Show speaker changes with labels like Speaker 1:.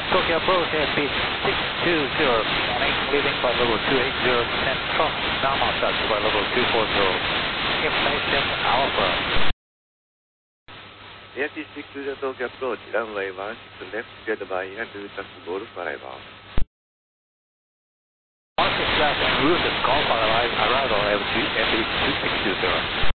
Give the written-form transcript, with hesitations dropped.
Speaker 1: Tokyo approach airspeed 620, morning, leaving by level 280, descent from Namata by level 240. Information Alpha.
Speaker 2: Yankee 620 Tokyo approach, runway 16 left, get by into taxiboard arrival.
Speaker 1: 16 left, en route is call for arrival at 260.